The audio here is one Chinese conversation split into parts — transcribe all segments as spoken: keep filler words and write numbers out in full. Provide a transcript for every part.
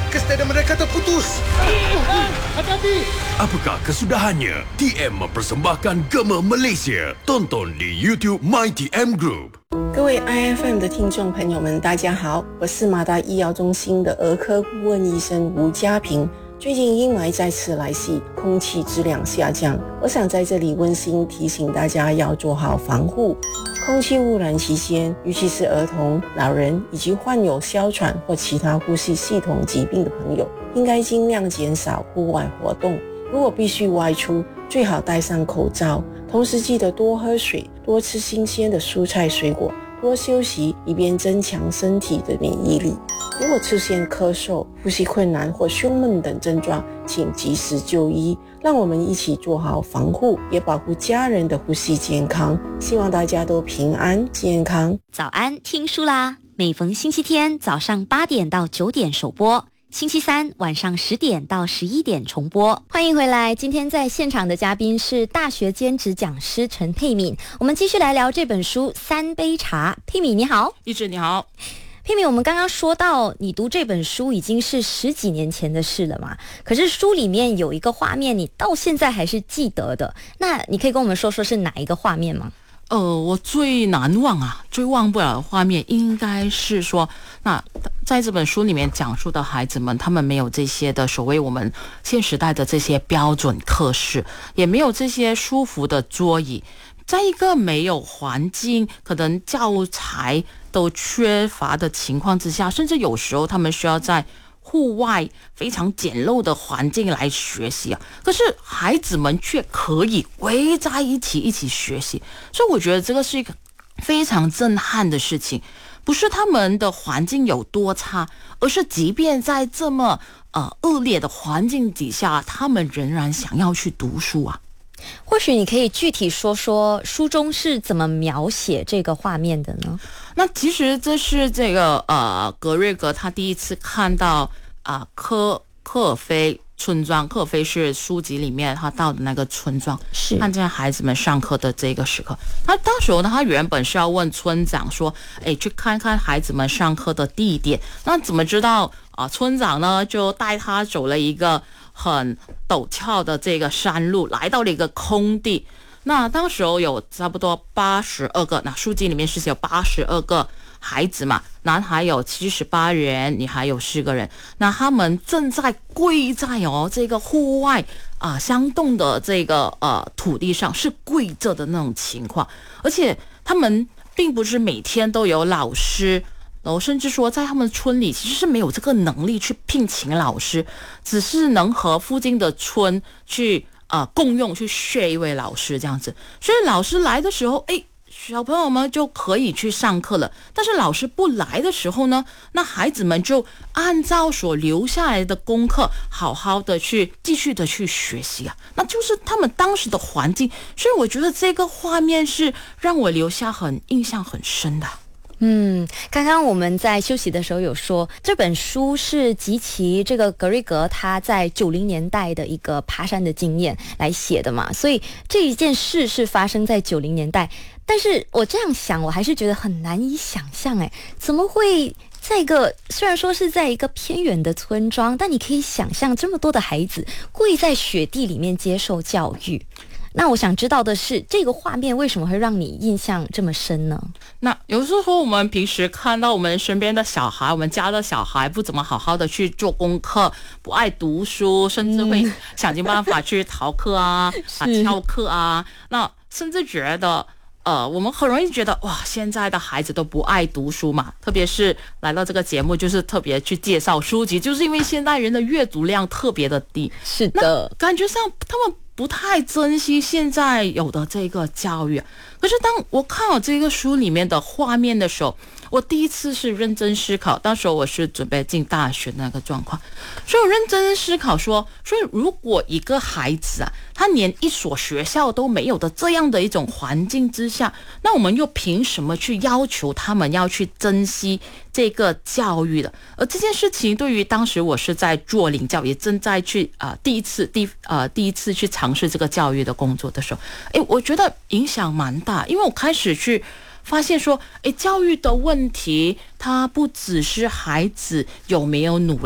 Kastanya mereka terputus. Hati-hati. Apakah kesudahannya? T M mempersembahkan Gema Malaysia. Tonton di YouTube My T M Group。 各位 I F M 的听众朋友们，大家好，我是马大医药中心的儿科顾问医生吴家平。最近阴霾再次来袭，空气质量下降，我想在这里温馨提醒大家要做好防护。空气污染期间，尤其是儿童、老人以及患有哮喘或其他呼吸系统疾病的朋友，应该尽量减少户外活动。如果必须外出，最好戴上口罩，同时记得多喝水，多吃新鲜的蔬菜水果，多休息，以便增强身体的免疫力。如果出现咳嗽、呼吸困难或胸闷等症状，请及时就医。让我们一起做好防护，也保护家人的呼吸健康。希望大家都平安健康。 早安，听书啦！每逢星期天早上八点到九点首播，星期三晚上十点到十一点重播。欢迎回来，今天在现场的嘉宾是大学兼职讲师陈佩敏。我们继续来聊这本书《三杯茶》。佩敏你好。 一直你好。 佩敏，我们刚刚说到你读这本书已经是十几年前的事了嘛，可是书里面有一个画面你到现在还是记得的，那你可以跟我们说说是哪一个画面吗？ 呃，我最难忘啊，最忘不了的画面应该是说，那在这本书里面讲述的孩子们，他们没有这些的所谓我们现时代的这些标准课室，也没有这些舒服的桌椅，在一个没有环境，可能教材都缺乏的情况之下，甚至有时候他们需要在户外非常简陋的环境来学习啊，可是孩子们却可以围在一起一起学习，所以我觉得这个是一个非常震撼的事情。不是他们的环境有多差，而是即便在这么呃恶劣的环境底下，他们仍然想要去读书啊。 或许你可以具体说说书中是怎么描写这个画面的呢？ 那其实这是这个呃格瑞格他第一次看到啊、呃、科科尔菲村庄，科尔菲是书籍里面他到的那个村庄， 是看见孩子们上课的这个时刻。他当时呢，他原本是要问村长说，哎，去看看孩子们上课的地点。那怎么知道啊、呃？村长呢就带他走了一个很陡峭的这个山路，来到了一个空地。那当时有差不多八十二个，那书籍里面是有八十二个孩子嘛，男孩有七十八人，女孩有四个人。那他们正在跪在哦这个户外啊、呃、相动的这个呃土地上，是跪着的那种情况，而且他们并不是每天都有老师。然后甚至说在他们村里其实是没有这个能力去聘请老师，只是能和附近的村去呃共用去学一位老师这样子。所以老师来的时候，哎，小朋友们就可以去上课了。但是老师不来的时候呢，那孩子们就按照所留下来的功课好好的去继续的去学习啊，那就是他们当时的环境。所以我觉得这个画面是让我留下很印象很深的。 嗯，刚刚我们在休息的时候有说，这本书是集齐这个格瑞格他在九零年代的一个爬山的经验来写的嘛，所以这一件事是发生在九零年代。但是我这样想，我还是觉得很难以想象，哎，怎么会在一个虽然说是在一个偏远的村庄，但你可以想象这么多的孩子跪在雪地里面接受教育。那我想知道的是，这个画面为什么会让你印象这么深呢？ 那有时候我们平时看到我们身边的小孩，我们家的小孩不怎么好好的去做功课，不爱读书，甚至会想尽办法去逃课啊、啊翘课啊，那甚至觉得呃，我们很容易觉得哇，现在的孩子都不爱读书嘛，特别是来到这个节目，就是特别去介绍书籍，就是因为现代人的阅读量特别的低， 是的， 感觉上他们不太珍惜现在有的这个教育。可是当我看到这个书里面的画面的时候，我第一次是认真思考，当时我是准备进大学的那个状况，所以我认真思考说，所以如果一个孩子啊，他连一所学校都没有的这样的一种环境之下，那我们又凭什么去要求他们要去珍惜这个教育的？而这件事情对于当时我是在做领教，也正在去啊、呃、第一次第呃第一次去尝试这个教育的工作的时候，哎，我觉得影响蛮大，因为我开始去发现说，哎，教育的问题它不只是孩子有没有努力，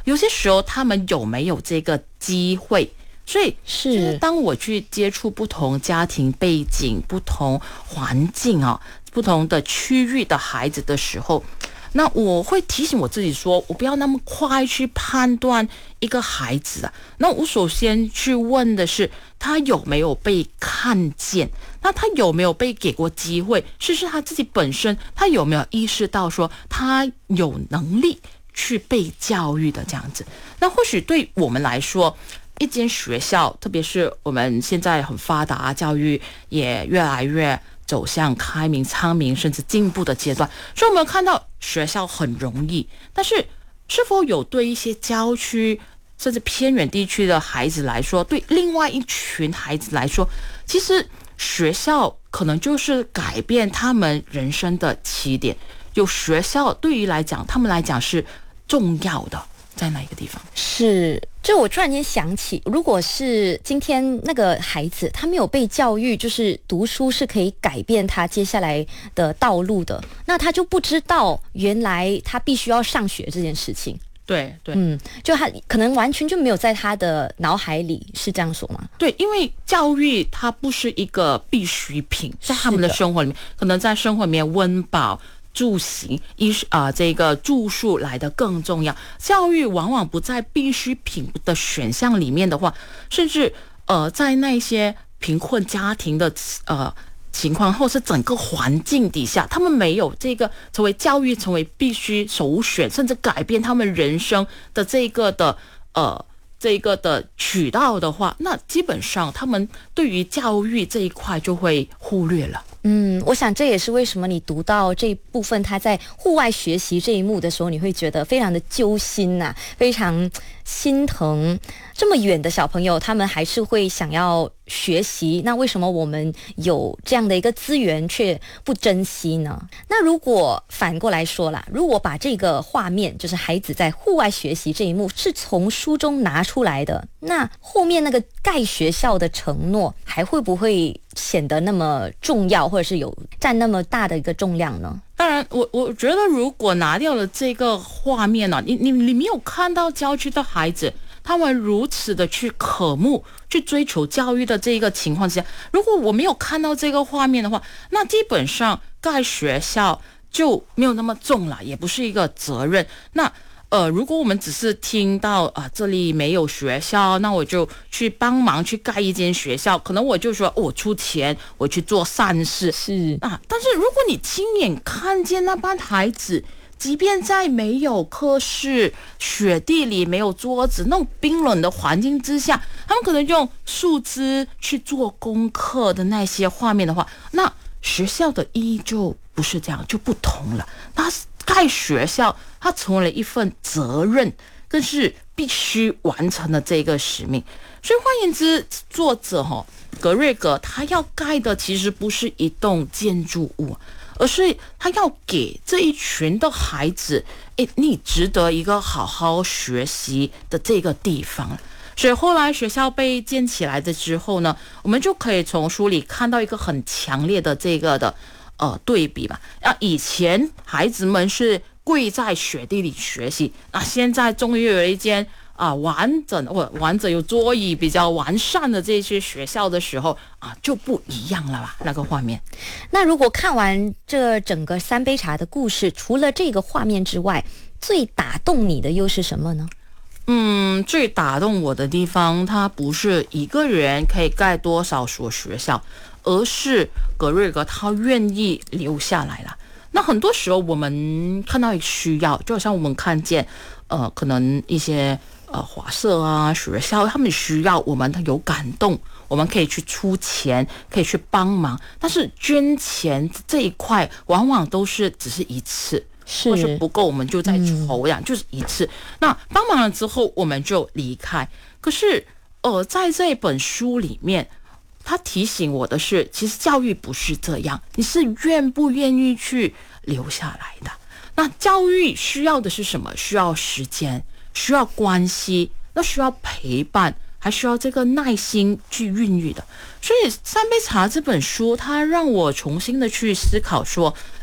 有些时候他们有没有这个机会。所以是当我去接触不同家庭背景、不同环境啊、不同的区域的孩子的时候，那我会提醒我自己说，我不要那么快去判断一个孩子啊。那我首先去问的是，他有没有被看见？那他有没有被给过机会？是是他自己本身，他有没有意识到说他有能力去被教育的这样子？那或许对我们来说，一间学校，特别是我们现在很发达，教育也越来越走向开明、昌明甚至进步的阶段，所以我们看到学校很容易，但是是否有对一些郊区甚至偏远地区的孩子来说，对另外一群孩子来说，其实学校可能就是改变他们人生的起点。有学校对于来讲，他们来讲是重要的。在哪一个地方？ 是，就我突然间想起，如果是今天那个孩子他没有被教育，就是读书是可以改变他接下来的道路的，那他就不知道原来他必须要上学这件事情。 对对， 嗯，就他可能完全就没有在他的脑海里，是这样说吗？ 对，因为教育它不是一个必需品，在他们的生活里面，可能在生活里面温饱、住行、衣啊、呃、这个住宿来的更重要。教育往往不在必需品的选项里面的话，甚至呃在那些贫困家庭的呃情况，或是整个环境底下，他们没有这个成为教育成为必须首选，甚至改变他们人生的这个的呃这个的渠道的话，那基本上他们对于教育这一块就会忽略了。 嗯，我想这也是为什么你读到这一部分他在户外学习这一幕的时候，你会觉得非常的揪心呐、啊，非常心疼。这么远的小朋友，他们还是会想要学习，那为什么我们有这样的一个资源却不珍惜呢？那如果反过来说啦，如果把这个画面，就是孩子在户外学习这一幕是从书中拿出来的，那后面那个盖学校的承诺还会不会显得那么重要，或者是有占那么大的一个重量呢？ 当然，我我觉得如果拿掉了这个画面呢、啊，你你你没有看到郊区的孩子他们如此的去渴慕、去追求教育的这个情况之下，如果我没有看到这个画面的话，那基本上盖学校就没有那么重了，也不是一个责任。那呃，如果我们只是听到啊、呃、这里没有学校，那我就去帮忙去盖一间学校，可能我就说、哦、我出钱，我去做善事是啊。但是如果你亲眼看见那班孩子，即便在没有课室、雪地里、没有桌子那种冰冷的环境之下，他们可能用树枝去做功课的那些画面的话，那学校的意义就不是这样，就不同了。那盖学校，它成为了一份责任，更是必须完成的这个使命。所以换言之，作者哈、哦、格瑞格他要盖的其实不是一栋建筑物，而是他要给这一群的孩子，诶，你值得一个好好学习的这个地方。所以后来学校被建起来的之后呢，我们就可以从书里看到一个很强烈的这个的呃对比嘛。啊，以前孩子们是跪在雪地里学习，那现在终于有了一间啊完整或完整有桌椅比较完善的这些学校的时候啊，就不一样了吧？那个画面。 那如果看完这整个三杯茶的故事，除了这个画面之外，最打动你的又是什么呢？ 嗯，最打动我的地方，它不是一个人可以盖多少所学校，而是格瑞格他愿意留下来了。那很多时候我们看到需要，就好像我们看见呃，可能一些呃华社啊学校，他们需要我们有感动，我们可以去出钱，可以去帮忙。但是捐钱这一块往往都是只是一次， 是或是不够我们就在筹呀、嗯、就是一次。那帮忙了之后我们就离开。可是呃，在这本书里面，他提醒我的是，其实教育不是这样，你是愿不愿意去留下来的。那教育需要的是什么？需要时间，需要关系，那需要陪伴，还需要这个耐心去孕育的。所以三杯茶这本书它让我重新的去思考说，诶，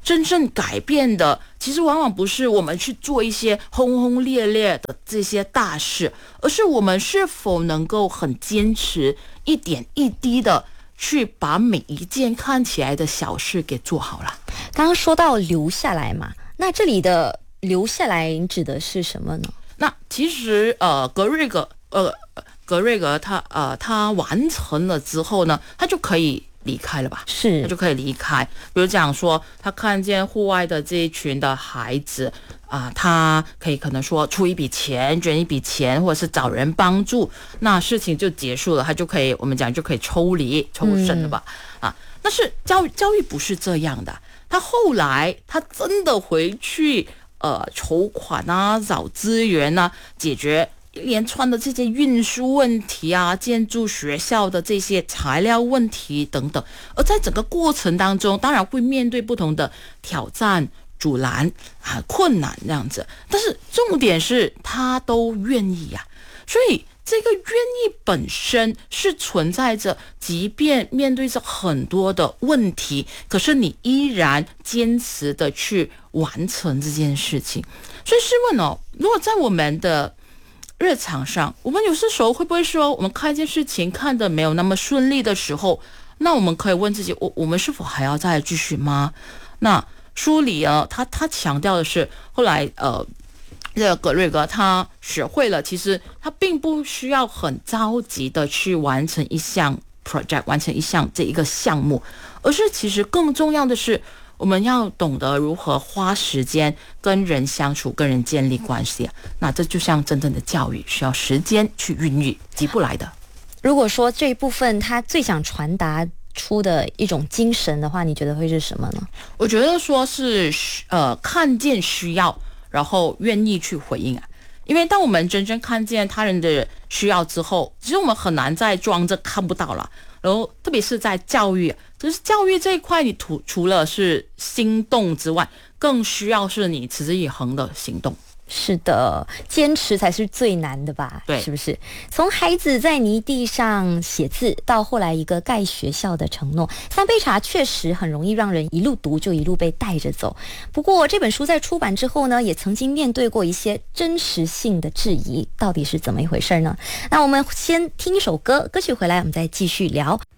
真正改变的，其实往往不是我们去做一些轰轰烈烈的这些大事，而是我们是否能够很坚持，一点一滴的去把每一件看起来的小事给做好了。 刚刚说到留下来嘛，那这里的留下来指的是什么呢？ 那其实呃，格瑞格呃格瑞格他呃他完成了之后呢，他就可以离开了吧， 是他就可以离开。比如讲说，他看见户外的这一群的孩子啊、呃，他可以可能说出一笔钱，捐一笔钱，或者是找人帮助，那事情就结束了，他就可以我们讲就可以抽离抽身了吧、嗯、啊。但是教育教育不是这样的，他后来他真的回去呃筹款啊，找资源啊，解决一连串的这些运输问题啊，建筑学校的这些材料问题等等，而在整个过程当中，当然会面对不同的挑战、阻拦啊、困难这样子，但是重点是他都愿意呀、啊，所以这个愿意本身是存在着，即便面对着很多的问题，可是你依然坚持的去完成这件事情。所以试问哦，如果在我们的日常上，我们有些时候会不会说，我们看一件事情看得没有那么顺利的时候，那我们可以问自己，我我们是否还要再继续吗？那书里啊，他他强调的是，后来呃，这个格瑞格他学会了，其实他并不需要很着急的去完成一项 project， 完成一项这一个项目，而是其实更重要的是，我们要懂得如何花时间跟人相处，跟人建立关系。那这就像真正的教育，需要时间去孕育，急不来的。 如果说这一部分他最想传达出的一种精神的话，你觉得会是什么呢？ 我觉得说是呃看见需要，然后愿意去回应啊。因为当我们真正看见他人的需要之后，其实我们很难再装着看不到了。然后特别是在教育，就是教育这一块，你除除了是心动之外，更需要是你持之以恒的行动。 是的，坚持才是最难的吧？ 对， 是不是？从孩子在泥地上写字，到后来一个盖学校的承诺，三杯茶确实很容易让人一路读就一路被带着走。不过这本书在出版之后呢，也曾经面对过一些真实性的质疑，到底是怎么一回事呢？那我们先听一首歌，歌曲回来我们再继续聊。